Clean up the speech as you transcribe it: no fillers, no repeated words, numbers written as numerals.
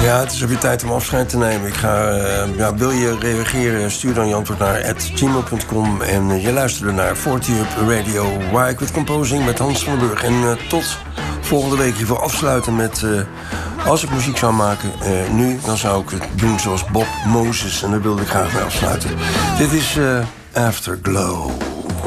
Ja, het is op je tijd om afscheid te nemen. Wil je reageren, stuur dan je antwoord naar @gmail.com. En je luisterde naar 40up Radio, Why I Quit Composing met Hans van den Burg. En tot volgende week. Ik wil afsluiten met... als ik muziek zou maken nu, dan zou ik het doen zoals Bob Moses. En daar wilde ik graag mee afsluiten. Dit is Afterglow.